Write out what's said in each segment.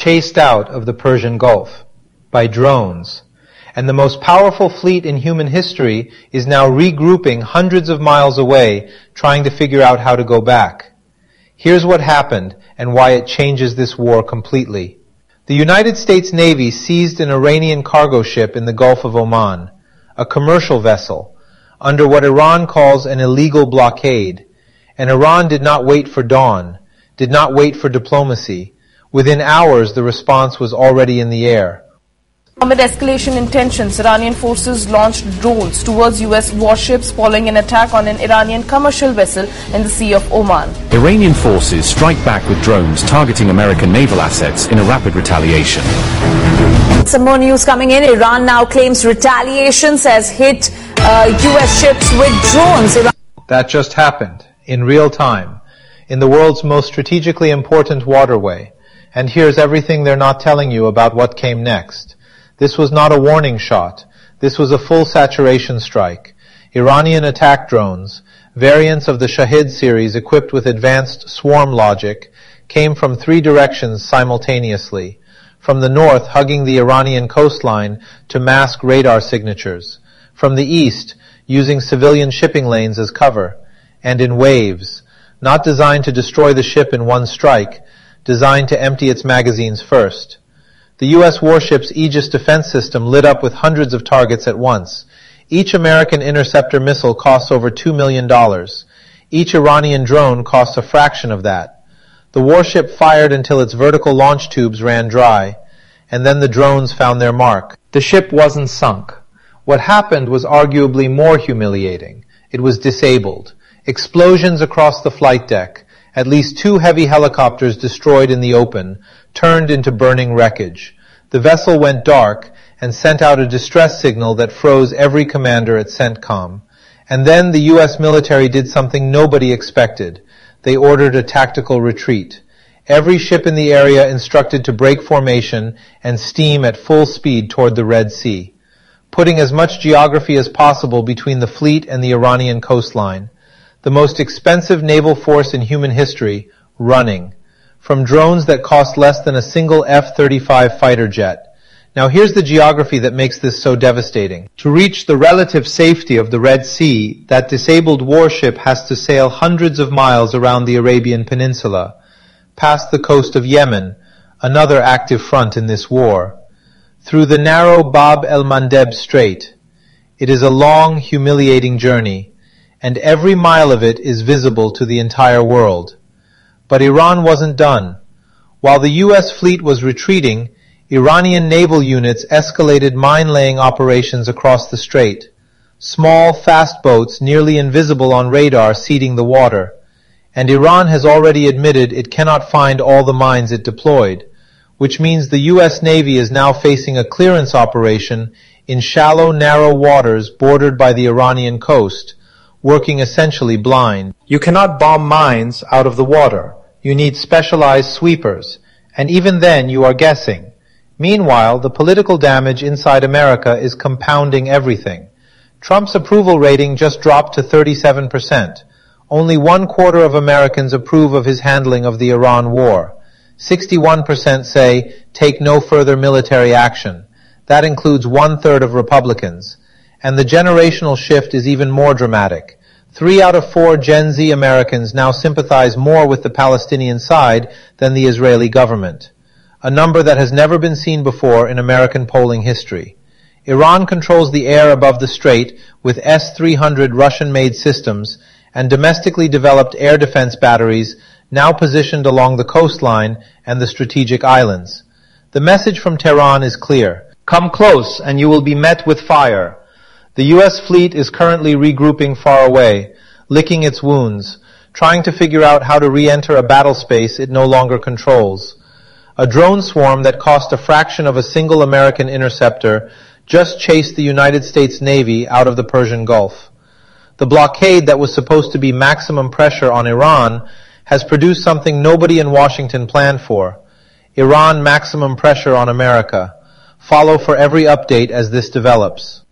chased out of the Persian Gulf by drones. And the most powerful fleet in human history is now regrouping hundreds of miles away, trying to figure out how to go back. Here's what happened and why it changes this war completely. The United States Navy seized an Iranian cargo ship in the Gulf of Oman, a commercial vessel, under what Iran calls an illegal blockade. And Iran did not wait for dawn, did not wait for diplomacy. Within hours, the response was already in the air. Amid escalation in tensions, Iranian forces launched drones towards U.S. warships following an attack on an Iranian commercial vessel in the Sea of Oman. Iranian forces strike back with drones targeting American naval assets in a rapid retaliation. Some more news coming in. Iran now claims retaliations has hit U.S. ships with drones. That just happened, in real time, in the world's most strategically important waterway. And here's everything they're not telling you about what came next. This was not a warning shot. This was a full saturation strike. Iranian attack drones, variants of the Shahid series equipped with advanced swarm logic, came from 3 directions simultaneously. From the north, hugging the Iranian coastline to mask radar signatures. From the east, using civilian shipping lanes as cover. And in waves, not designed to destroy the ship in one strike, designed to empty its magazines first. The U.S. warship's Aegis defense system lit up with hundreds of targets at once. Each American interceptor missile costs over $2 million. Each Iranian drone costs a fraction of that. The warship fired until its vertical launch tubes ran dry, and then the drones found their mark. The ship wasn't sunk. What happened was arguably more humiliating. It was disabled. Explosions across the flight deck. At least 2 heavy helicopters destroyed in the open, turned into burning wreckage. The vessel went dark and sent out a distress signal that froze every commander at CENTCOM. And then the U.S. military did something nobody expected. They ordered a tactical retreat. Every ship in the area instructed to break formation and steam at full speed toward the Red Sea, putting as much geography as possible between the fleet and the Iranian coastline. The most expensive naval force in human history, running, from drones that cost less than a single F-35 fighter jet. Now here's the geography that makes this so devastating. To reach the relative safety of the Red Sea, that disabled warship has to sail hundreds of miles around the Arabian Peninsula, past the coast of Yemen, another active front in this war, through the narrow Bab el-Mandeb Strait. It is a long, humiliating journey, and every mile of it is visible to the entire world. But Iran wasn't done. While the U.S. fleet was retreating, Iranian naval units escalated mine-laying operations across the strait. Small, fast boats nearly invisible on radar seeding the water. And Iran has already admitted it cannot find all the mines it deployed, which means the U.S. Navy is now facing a clearance operation in shallow, narrow waters bordered by the Iranian coast, working essentially blind. You cannot bomb mines out of the water. You need specialized sweepers, and even then you are guessing. Meanwhile, the political damage inside America is compounding everything. Trump's approval rating just dropped to 37%. Only 1/4 of Americans approve of his handling of the Iran war. 61% say, take no further military action. That includes 1/3 of Republicans. And the generational shift is even more dramatic. 3 out of 4 Gen Z Americans now sympathize more with the Palestinian side than the Israeli government, a number that has never been seen before in American polling history. Iran controls the air above the strait with S-300 Russian-made systems and domestically developed air defense batteries now positioned along the coastline and the strategic islands. The message from Tehran is clear. Come close and you will be met with fire. The U.S. fleet is currently regrouping far away, licking its wounds, trying to figure out how to re-enter a battle space it no longer controls. A drone swarm that cost a fraction of a single American interceptor just chased the United States Navy out of the Persian Gulf. The blockade that was supposed to be maximum pressure on Iran has produced something nobody in Washington planned for. Iran maximum pressure on America. Follow for every update as this develops.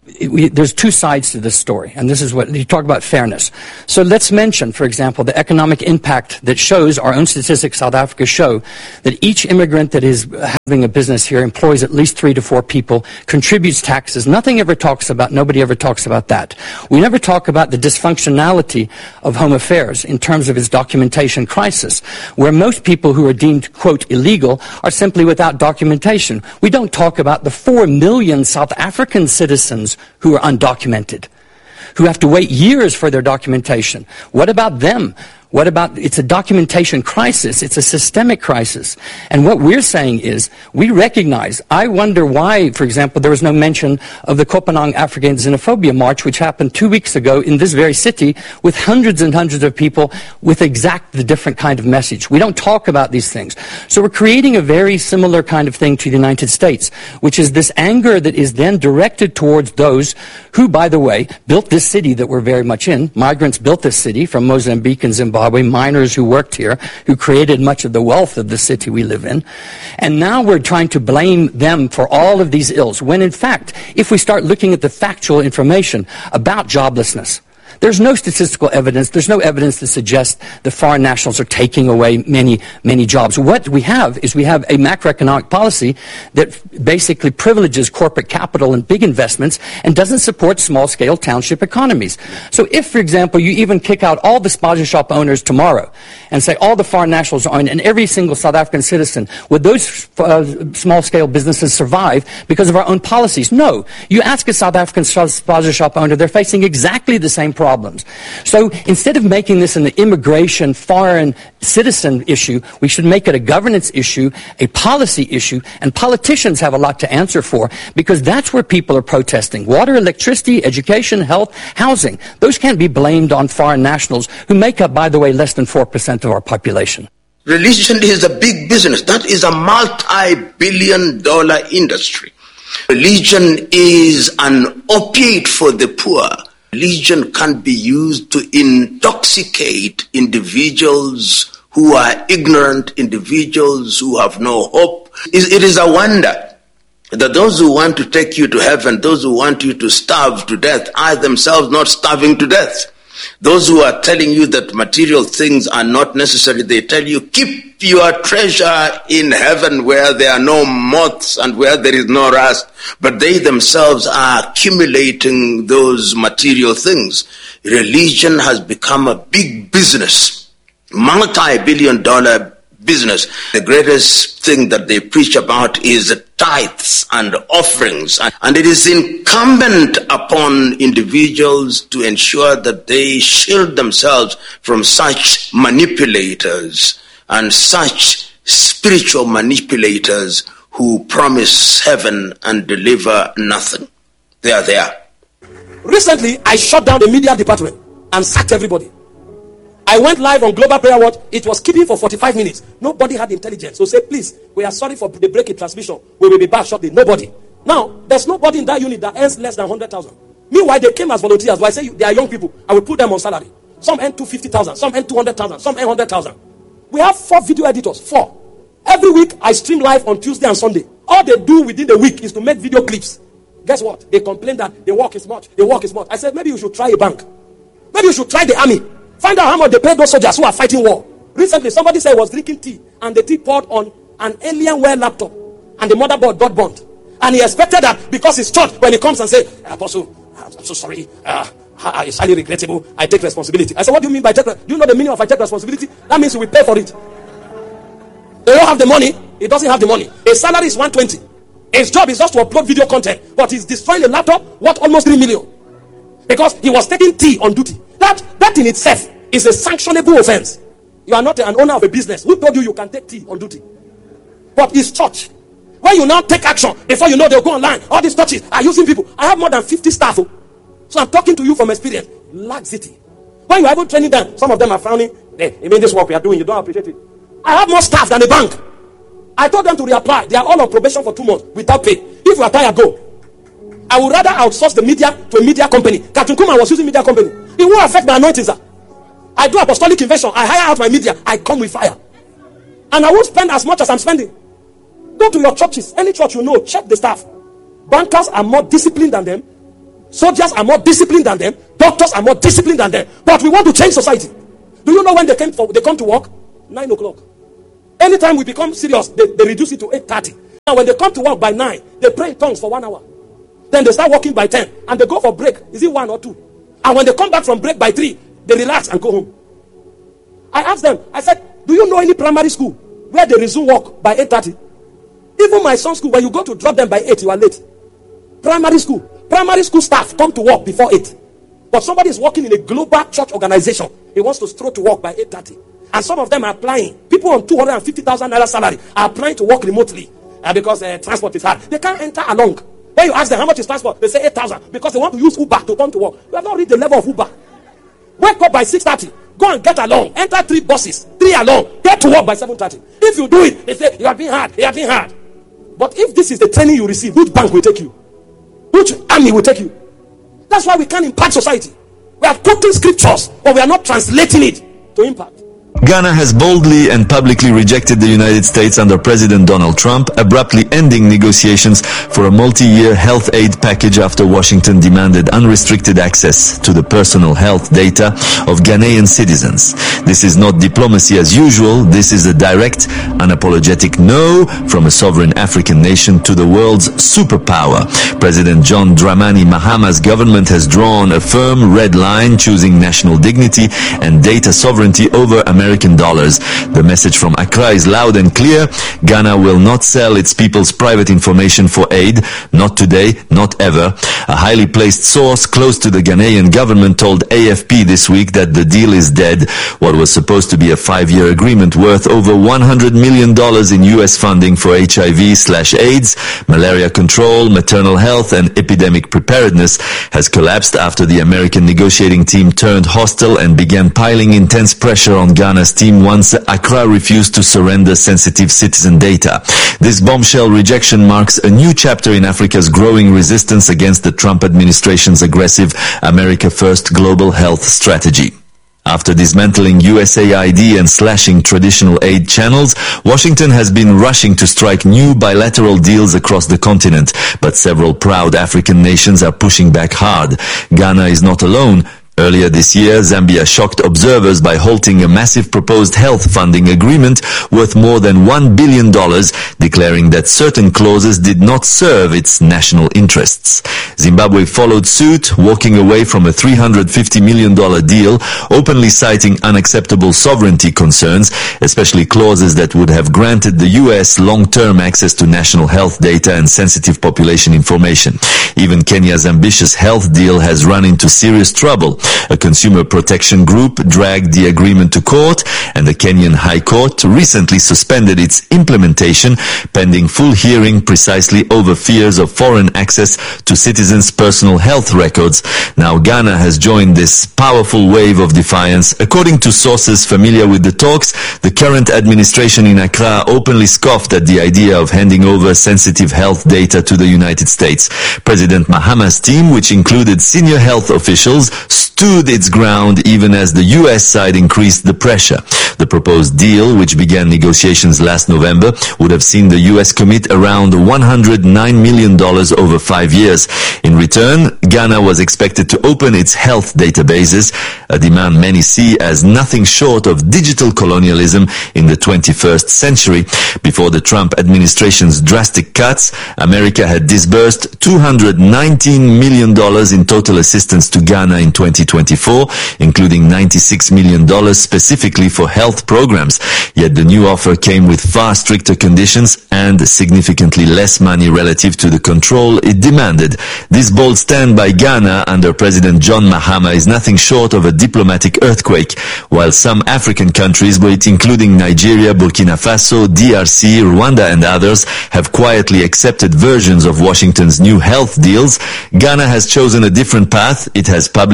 there's two sides to this story, and this is what you talk about fairness. So let's mention, for example, the economic impact that shows, our own statistics, South Africa show, that each immigrant that is having a business here employs at least 3 to 4 people, contributes taxes. Nobody ever talks about that. We never talk about the dysfunctionality of Home Affairs in terms of its documentation crisis, where most people who are deemed, quote, illegal are simply without documentation. We don't talk about the 4 million South African citizens who are undocumented, who have to wait years for their documentation. What about them? It's a documentation crisis. It's a systemic crisis. And what we're saying is, we recognize, I wonder why, for example, there was no mention of the Kopanang African Xenophobia March, which happened 2 weeks ago in this very city with hundreds and hundreds of people with exactly the different kind of message. We don't talk about these things. So we're creating a very similar kind of thing to the United States, which is this anger that is then directed towards those who, by the way, built this city that we're very much in. Migrants built this city from Mozambique and Zimbabwe. Miners who worked here, who created much of the wealth of the city we live in. And now we're trying to blame them for all of these ills, when in fact, if we start looking at the factual information about joblessness, there's no statistical evidence, there's no evidence that suggests the foreign nationals are taking away many, many jobs. What we have is we have a macroeconomic policy that basically privileges corporate capital and big investments and doesn't support small-scale township economies. So if, for example, you even kick out all the spaza shop owners tomorrow and say all the foreign nationals are in, and every single South African citizen, would those small-scale businesses survive because of our own policies? No. You ask a South African spaza shop owner, they're facing exactly the same problems. So instead of making this an immigration foreign citizen issue, we should make it a governance issue, a policy issue, and politicians have a lot to answer for, because that's where people are protesting. Water, electricity, education, health, housing. Those can't be blamed on foreign nationals who make up, by the way, less than 4% of our population. Religion is a big business. That is a multi-billion-dollar industry. Religion is an opiate for the poor. Religion can be used to intoxicate individuals who are ignorant, individuals who have no hope. It is a wonder that those who want to take you to heaven, those who want you to starve to death, are themselves not starving to death. Those who are telling you that material things are not necessary, they tell you, keep your treasure in heaven where there are no moths and where there is no rust. But they themselves are accumulating those material things. Religion has become a big business, multi-billion-dollar business. The greatest thing that they preach about is tithes and offerings. And it is incumbent upon individuals to ensure that they shield themselves from such manipulators and such spiritual manipulators who promise heaven and deliver nothing. They are there. Recently, I shut down the media department and sacked everybody. I went live on Global Prayer Watch. It was keeping for 45 minutes. Nobody had intelligence. So say, please, we are sorry for the break in transmission. We will be back shortly. Nobody. Now, there's nobody in that unit that earns less than 100,000. Meanwhile, they came as volunteers. But I say they are young people. I will put them on salary. Some earn 250,000. Some earn 200,000. Some earn 100,000. We have 4 video editors. 4. Every week, I stream live on Tuesday and Sunday. All they do within the week is to make video clips. Guess what? They complain that the work is much. The work is much. I said, maybe you should try a bank. Maybe you should try the army. Find out how much they pay those soldiers who are fighting war. Recently, somebody said he was drinking tea, and the tea poured on an Alienware laptop, and the motherboard got burnt. And he expected that because it's church, when he comes and says, Apostle, I'm so sorry. It's highly regrettable. I take responsibility. I said, what do you mean by take responsibility? Do you know the meaning of I take responsibility? That means you will pay for it. They don't have the money. He doesn't have the money. His salary is 120. His job is just to upload video content, but he's destroying a laptop worth almost 3 million because he was taking tea on duty. That in itself is a sanctionable offense. You are not an owner of a business. Who told you you can take tea on duty? But it's church. When you now take action, before you know they'll go online. All these churches are using people. I have more than 50 staff. So I'm talking to you from experience. Laxity. When you are even training them, some of them are frowning. Hey, even this work we are doing, you don't appreciate it. I have more staff than a bank. I told them to reapply. They are all on probation for 2 months without pay. If you are tired, go. I would rather outsource the media to a media company. Captain Kuma was using media company. It won't affect my anointing, sir. I do apostolic invasion. I hire out my media. I come with fire. And I won't spend as much as I'm spending. Go to your churches. Any church you know, check the staff. Bankers are more disciplined than them. Soldiers are more disciplined than them. Doctors are more disciplined than them. But we want to change society. Do you know when they come to work? 9 o'clock. Anytime we become serious, they reduce it to 8:30. Now when they come to work by 9, they pray in tongues for 1 hour. Then they start working by 10. And they go for break. Is it 1 or 2? And when they come back from break by 3, they relax and go home. I asked them, I said, do you know any primary school where they resume work by 8:30? Even my son's school, when you go to drop them by 8, you are late. Primary school staff come to work before 8. But somebody is working in a global church organization. He wants to stroll to work by 8:30. And some of them are applying. People on 250,000 naira salary are applying to work remotely because transport is hard. They can't enter along. When you ask them how much is transport, they say 8,000 because they want to use Uber to come to work. We have not reached the level of Uber. Wake up by 6:30. Go and get along. Enter 3 buses. 3 along. Get to work by 7:30. If you do it, they say you are being hard. You are being hard. But if this is the training you receive, which bank will take you? Which army will take you? That's why we can't impact society. We are quoting scriptures, but we are not translating it to impact. Ghana has boldly and publicly rejected the United States under President Donald Trump, abruptly ending negotiations for a multi-year health aid package after Washington demanded unrestricted access to the personal health data of Ghanaian citizens. This is not diplomacy as usual. This is a direct, unapologetic no from a sovereign African nation to the world's superpower. President John Dramani Mahama's government has drawn a firm red line, choosing national dignity and data sovereignty over American dollars. The message from Accra is loud and clear. Ghana will not sell its people's private information for aid. Not today, not ever. A highly placed source close to the Ghanaian government told AFP this week that the deal is dead. What was supposed to be a 5-year agreement worth over $100 million in US funding for HIV/AIDS, malaria control, maternal health and epidemic preparedness has collapsed after the American negotiating team turned hostile and began piling intense pressure on Ghana's team once Accra refused to surrender sensitive citizen data. This bombshell rejection marks a new chapter in Africa's growing resistance against the Trump administration's aggressive America First global health strategy. After dismantling USAID and slashing traditional aid channels, Washington has been rushing to strike new bilateral deals across the continent, but several proud African nations are pushing back hard. Ghana is not alone. Earlier this year, Zambia shocked observers by halting a massive proposed health funding agreement worth more than $1 billion, declaring that certain clauses did not serve its national interests. Zimbabwe followed suit, walking away from a $350 million deal, openly citing unacceptable sovereignty concerns, especially clauses that would have granted the US long-term access to national health data and sensitive population information. Even Kenya's ambitious health deal has run into serious trouble. A consumer protection group dragged the agreement to court, and the Kenyan High Court recently suspended its implementation pending full hearing precisely over fears of foreign access to citizens' personal health records. Now Ghana has joined this powerful wave of defiance. According to sources familiar with the talks, the current administration in Accra openly scoffed at the idea of handing over sensitive health data to the United States. President Mahama's team, which included senior health officials, stood its ground even as the US side increased the pressure. The proposed deal, which began negotiations last November, would have seen the US commit around $109 million over 5 years. In return, Ghana was expected to open its health databases, a demand many see as nothing short of digital colonialism in the 21st century. Before the Trump administration's drastic cuts, America had disbursed $219 million in total assistance to Ghana in 2024, including $96 million specifically for health programs. Yet the new offer came with far stricter conditions and significantly less money relative to the control it demanded. This bold stand by Ghana under President John Mahama is nothing short of a diplomatic earthquake. While some African countries, including Nigeria, Burkina Faso, DRC, Rwanda and others, have quietly accepted versions of Washington's new health deals, Ghana has chosen a different path. It has publicly said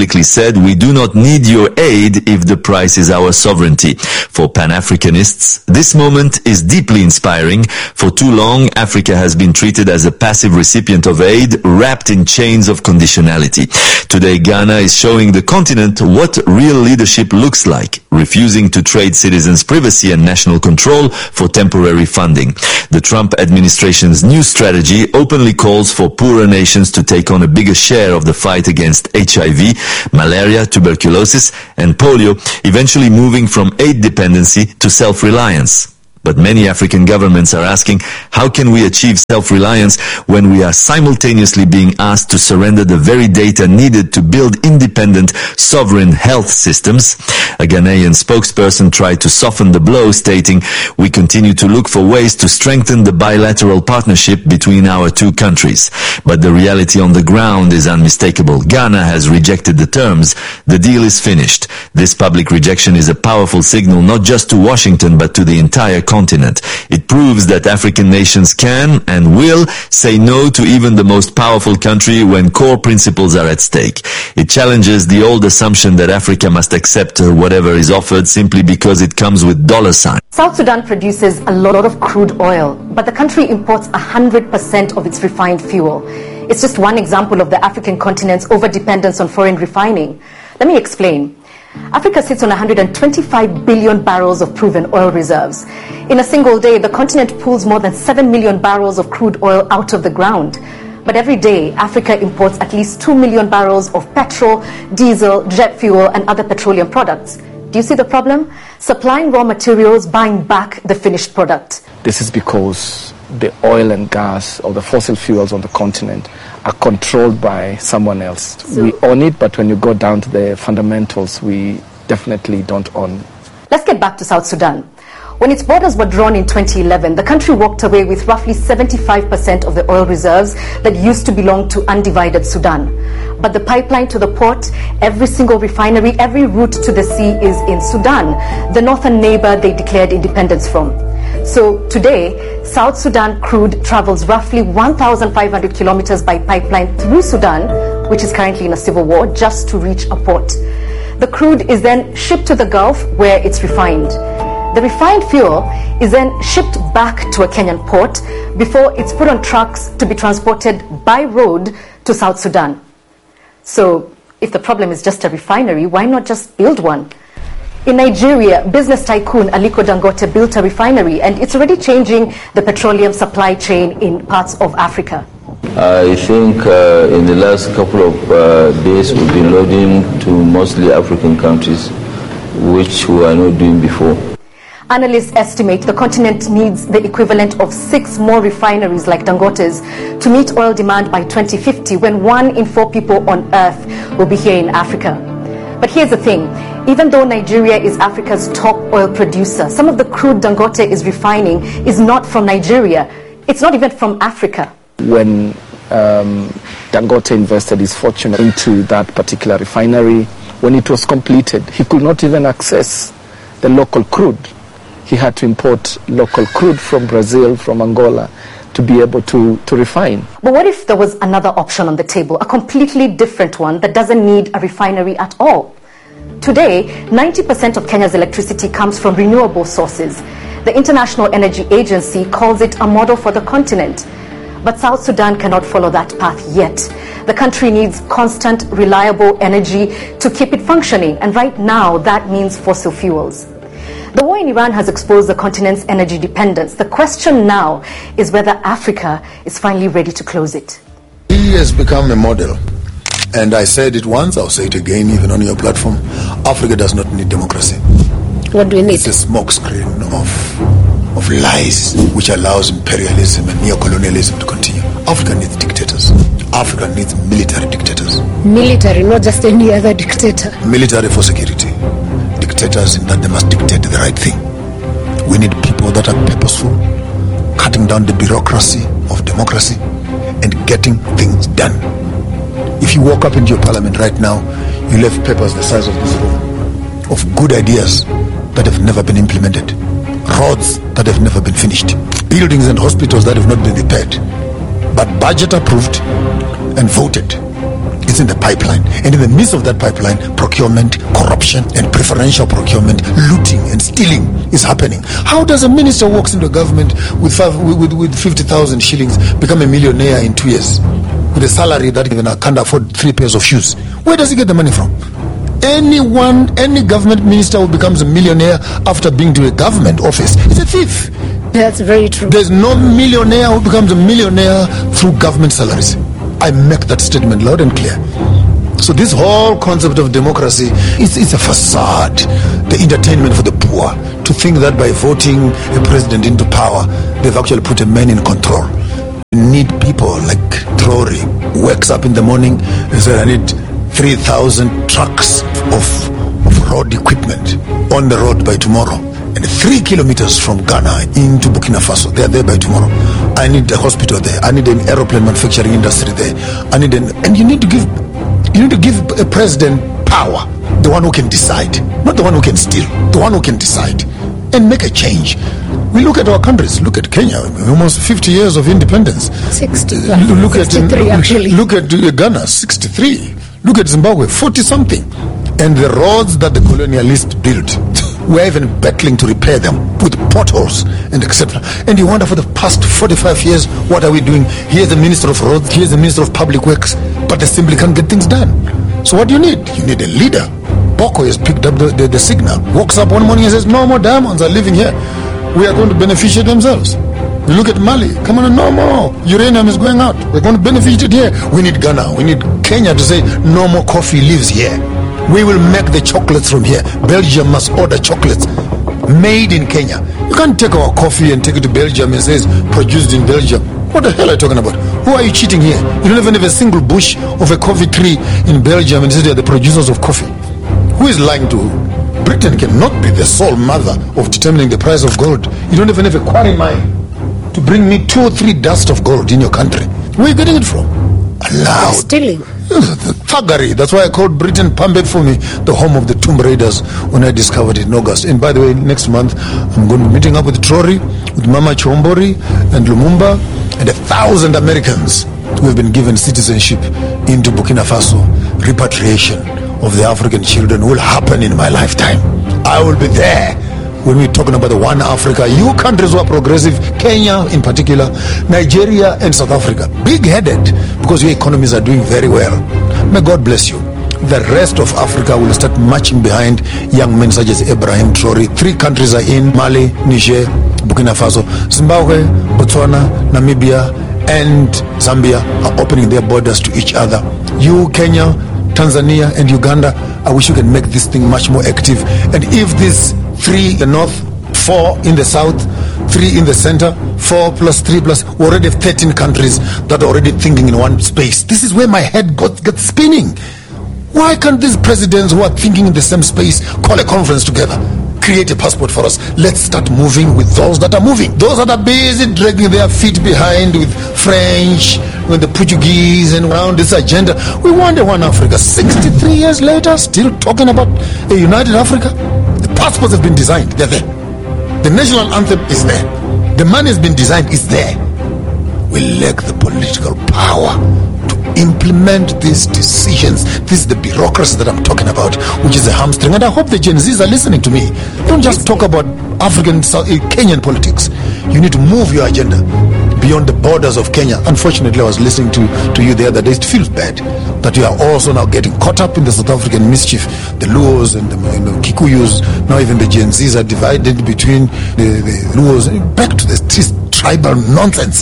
said, "We do not need your aid if the price is our sovereignty." For Pan-Africanists, this moment is deeply inspiring. For too long, Africa has been treated as a passive recipient of aid, wrapped in chains of conditionality. Today, Ghana is showing the continent what real leadership looks like, refusing to trade citizens' privacy and national control for temporary funding. The Trump administration's new strategy openly calls for poorer nations to take on a bigger share of the fight against HIV, malaria, tuberculosis, and polio, eventually moving from aid dependency to self-reliance. But many African governments are asking, how can we achieve self-reliance when we are simultaneously being asked to surrender the very data needed to build independent, sovereign health systems? A Ghanaian spokesperson tried to soften the blow, stating, "We continue to look for ways to strengthen the bilateral partnership between our two countries. But the reality on the ground is unmistakable. Ghana has rejected the terms. The deal is finished." This public rejection is a powerful signal not just to Washington but to the entire continent. It proves that African nations can and will say no to even the most powerful country when core principles are at stake. It challenges the old assumption that Africa must accept whatever is offered simply because it comes with dollar signs. South Sudan produces a lot of crude oil, but the country imports 100% of its refined fuel. It's just one example of the African continent's overdependence on foreign refining. Let me explain. Africa sits on 125 billion barrels of proven oil reserves. In a single day, the continent pulls more than 7 million barrels of crude oil out of the ground. But every day, Africa imports at least 2 million barrels of petrol, diesel, jet fuel, and other petroleum products. Do you see the problem? Supplying raw materials, buying back the finished product. This is because the oil and gas or the fossil fuels on the continent are controlled by someone else. We own it, but when you go down to the fundamentals, we definitely don't own. Let's get back to South Sudan. When its borders were drawn in 2011, the country walked away with roughly 75% of the oil reserves that used to belong to undivided Sudan. But the pipeline to the port, every single refinery, every route to the sea is in Sudan, the northern neighbor they declared independence from. So today, South Sudan crude travels roughly 1,500 kilometers by pipeline through Sudan, which is currently in a civil war, just to reach a port. The crude is then shipped to the Gulf, where it's refined. The refined fuel is then shipped back to a Kenyan port before it's put on trucks to be transported by road to South Sudan. So if the problem is just a refinery, why not just build one? In Nigeria, business tycoon Aliko Dangote built a refinery, and it's already changing the petroleum supply chain in parts of Africa. I think in the last couple of days we've been loading to mostly African countries, which we are not doing before. Analysts estimate the continent needs the equivalent of 6 more refineries like Dangote's to meet oil demand by 2050, when 1 in 4 people on Earth will be here in Africa. But here's the thing, even though Nigeria is Africa's top oil producer, some of the crude Dangote is refining is not from Nigeria. It's not even from Africa. When Dangote invested his fortune into that particular refinery, when it was completed, he could not even access the local crude. He had to import local crude from Brazil, from Angola, to be able to refine. But what if there was another option on the table, a completely different one that doesn't need a refinery at all? Today, 90% of Kenya's electricity comes from renewable sources. The International Energy Agency calls it a model for the continent. But South Sudan cannot follow that path yet. The country needs constant, reliable energy to keep it functioning, and right now that means fossil fuels. The war in Iran has exposed the continent's energy dependence. The question now is whether Africa is finally ready to close it. He has become a model. And I said it once, I'll say it again, even on your platform. Africa does not need democracy. What do we need? It's a smokescreen of lies which allows imperialism and neocolonialism to continue. Africa needs dictators. Africa needs military dictators. Military, not just any other dictator. Military for security. Dictators in that they must dictate the right thing. We need people that are purposeful, cutting down the bureaucracy of democracy and getting things done. If you walk up into your parliament right now, you left papers the size of this room of good ideas that have never been implemented, roads that have never been finished, buildings and hospitals that have not been repaired, but budget approved and voted. It's in the pipeline. And in the midst of that pipeline, procurement, corruption, and preferential procurement, looting and stealing is happening. How does a minister walks into government with 50,000 shillings become a millionaire in 2 years? With a salary that even can't afford 3 pairs of shoes. Where does he get the money from? Any government minister who becomes a millionaire after being to a government office is a thief. That's very true. There's no millionaire who becomes a millionaire through government salaries. I make that statement loud and clear. So this whole concept of democracy is a facade, the entertainment for the poor, to think that by voting a president into power, they've actually put a man in control. We need people like Traore, who wakes up in the morning and says, I need 3,000 trucks of road equipment on the road by tomorrow. And 3 kilometers from Ghana into Burkina Faso, they are there by tomorrow. I need a hospital there. I need an aeroplane manufacturing industry there. And you need to give a president power, the one who can decide, not the one who can steal, the one who can decide and make a change. We look at our countries. Look at Kenya, almost 50 years of independence. 63 actually. Look at Ghana, 63. Look at Zimbabwe, 40-something. And the roads that the colonialists built, we're even battling to repair them with potholes and etc. And you wonder, for the past 45 years, what are we doing? Here's the Minister of Roads, here's the Minister of Public Works, but they simply can't get things done. So what do you need? You need a leader. Boko has picked up the signal, walks up one morning and says, no more diamonds are living here. We are going to beneficiate themselves. You look at Mali, come on, no more. Uranium is going out. We're going to benefit it here. We need Ghana, we need Kenya to say, no more coffee lives here. We will make the chocolates from here. Belgium must order chocolates made in Kenya. You can't take our coffee and take it to Belgium and say it's produced in Belgium. What the hell are you talking about? Who are you cheating here? You don't even have a single bush of a coffee tree in Belgium and say they're the producers of coffee. Who is lying to who? Britain cannot be the sole mother of determining the price of gold. You don't even have a quarry mine to bring me 2 or 3 dust of gold in your country. Where are you getting it from? Allowed. Stealing. Thuggery. That's why I called Britain Pambet for me the home of the Tomb Raiders when I discovered it in August. And by the way, next month I'm going to be meeting up with Traore, with Mama Chombori and Lumumba and 1,000 Americans who have been given citizenship into Burkina Faso. Repatriation of the African children will happen in my lifetime. I will be there when we're talking about the one Africa. You countries who are progressive, Kenya in particular, Nigeria and South Africa, big-headed because your economies are doing very well. May God bless you. The rest of Africa will start marching behind young men such as Ibrahim Traore. 3 countries are in: Mali, Niger, Burkina Faso. Zimbabwe, Botswana, Namibia and Zambia are opening their borders to each other. You, Kenya, Tanzania and Uganda, I wish you can make this thing much more active. And if these 3 in the north, 4 in the south, 3 in the center, 4 plus 3 plus, we already have 13 countries that are already thinking in one space. This is where my head gets spinning. Why can't these presidents who are thinking in the same space call a conference together? Create a passport for us. Let's start moving with those that are moving. Those that are busy dragging their feet behind with French, with the Portuguese and around this agenda. We want a one Africa. 63 years later, still talking about a united Africa. The passports have been designed. They're there. The national anthem is there. The money has been designed. It's there. We lack the political power to implement these decisions. This is the bureaucracy that I'm talking about, which is a hamstring. And I hope the Gen Zs are listening to me. Don't just talk about African, Kenyan politics. You need to move your agenda beyond the borders of Kenya. Unfortunately, I was listening to you the other day. It feels bad that you are also now getting caught up in the South African mischief. The Luos and the Kikuyus, now even the Gen Zs are divided between the Luos. Back to this tribal nonsense.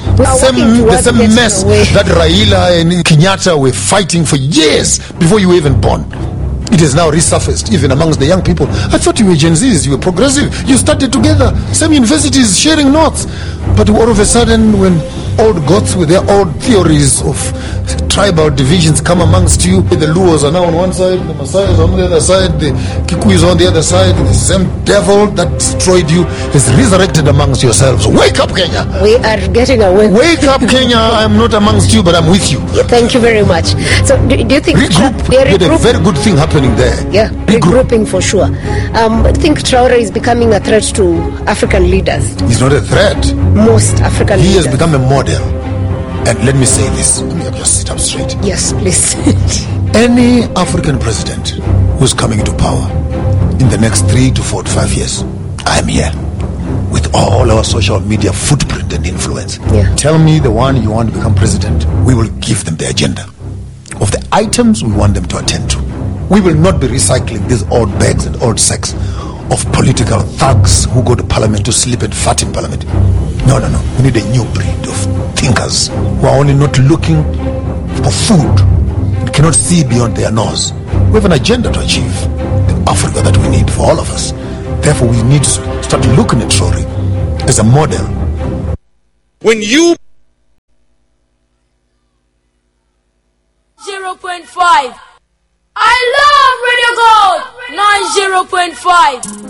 The same mess that Raila and Kenyatta were fighting for years before you were even born. It has now resurfaced even amongst the young people. I thought you were Gen Zs, you were progressive. You started together, same universities, sharing notes. But all of a sudden, when old gods with their old theories of tribal divisions come amongst you, the Luos are now on one side, the Maasais on the other side, the Kikuyus on the other side, the same devil that destroyed you is resurrected amongst yourselves. Wake up, Kenya! We are getting away. Wake up, Kenya! I'm not amongst you, but I'm with you. Thank you very much. So do you think... Regroup. There's a very good thing happening there. Yeah, regrouping for sure. I think Traore is becoming a threat to African leaders. He's not a threat. Most African leaders. He has become a model. And let me say this. Let me just sit up straight. Yes, please. Any African president who's coming into power in the next 3 to 4 to 5 years, I am here with all our social media footprint and influence. Yeah. Tell me the one you want to become president. We will give them the agenda of the items we want them to attend to. We will not be recycling these old bags and old sacks of political thugs who go to parliament to sleep and fart in parliament. No. We need a new breed of thinkers who are only not looking for food and cannot see beyond their nose. We have an agenda to achieve the Africa that we need for all of us. Therefore, we need to start looking at Traore as a model. When you 0.5. I love Radio Gold 90.5.